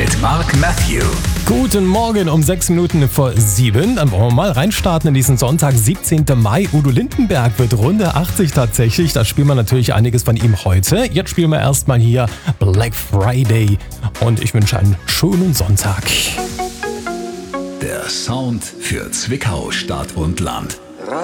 mit Mark Matthew. Guten Morgen um 6 Minuten vor 7. Dann wollen wir mal reinstarten in diesen Sonntag, 17. Mai. Udo Lindenberg wird Runde 80 tatsächlich. Da spielen wir natürlich einiges von ihm heute. Jetzt spielen wir erstmal hier Black Friday. Und ich wünsche einen schönen Sonntag. Der Sound für Zwickau, Stadt und Land.